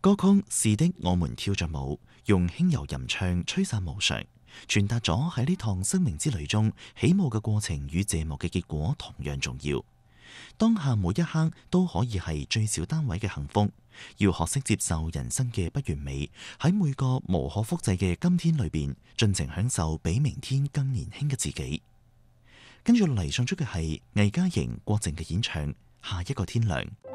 歌曲是的，我們跳着舞，用輕柔吟唱吹散無常，傳達咗喺呢趟生命之旅中起舞嘅過程與謝幕嘅結果同樣重要。當下每一刻都可以係最小單位嘅幸福，要學識接受人生嘅不完美，喺每個無可複製嘅今天裏邊，盡情享受比明天更年輕嘅自己。跟住落嚟送出嘅係魏嘉瑩、郭靜嘅演唱《下一個天亮》。